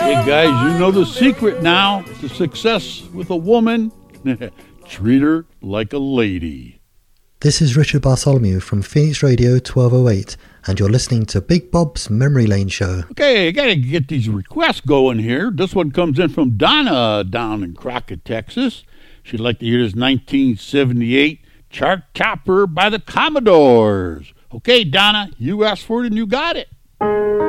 Hey guys, you know the secret now to success with a woman. Treat her like a lady. This is Richard Bartholomew from Phoenix Radio 1208, and you're listening to Big Bob's Memory Lane Show. Okay, I gotta get these requests going here. This one comes in from Donna down in Crockett, Texas. She'd like to hear this 1978 chart topper by the Commodores. Okay, Donna, you asked for it and you got it.